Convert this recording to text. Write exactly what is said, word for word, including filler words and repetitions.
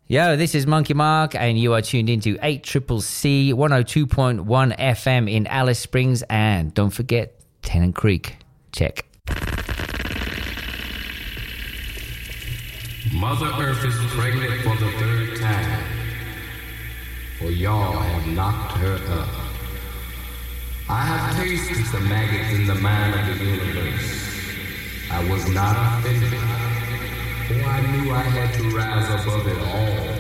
Yo, this is Monkey Mark, and you are tuned into eight C C C one oh two point one F M in Alice Springs, and don't forget Tennant Creek. Check. Mother Earth is pregnant for the third time, for y'all have knocked her up. I have tasted the maggots in the mind of the universe. I was not offended, for I knew I had to rise above it all.